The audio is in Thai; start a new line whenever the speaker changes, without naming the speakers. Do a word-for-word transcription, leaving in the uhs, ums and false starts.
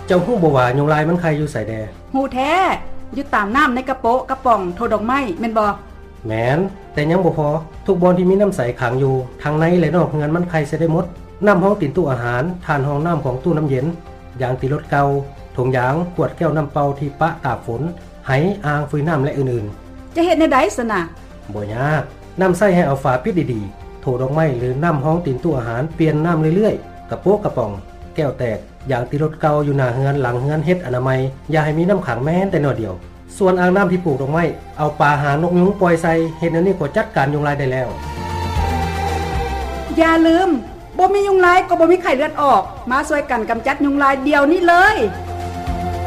เจ้าฮู้บ่ว่ายุงลายมันไข่อยู่ไสแด
ฮู้แท้อยู่ตามน้ำในกระโปะกระป๋องโทดอกไม้แม่นบ่
แม่นแต่ยังบ่พอทุกบ่อนที่มีน้ำใสขังอยู่ทั้งในและนอกเฮือนมันไข่ใส่ได้หมดน้ำห้องติ่นตู้อาหารทานห้องน้ำของตู้น้ำเย็นยางติรถเก่าถุงยางขวดแก้วน้ำเปล่าที่ปะตากฝนไหอ่างฟืนน้ำและอื่น
ๆจะเฮ็ดแนวใดซะน่ะ
บ่ยากน้ำใส่ให้เอาฝาปิดดีๆโถดอกไม้หรือน้ำห้องติ่นตู้อาหารเปลี่ยนน้ำเรื่อยๆกระโปะกระป๋องแก้วแตกยางติรถเก่าอยู่หน้าเฮือนหลังเฮือนเฮ็ดอนามัยอย่าให้มีน้ำขังแม้แต่น้อยเดียวส่วนอ่างน้ำที่ปลูกดอกไม้เอาปลาหานกยุงปล่อยใส่เฮ็ดแนวนี้ก็จัดการยุงลายได้แล้ว
อย่าลืมบ่มียุงลายก็บ่มีไข้เลือดออกมาช่วยกันกำจัดยุงลายเดียวนี้เลย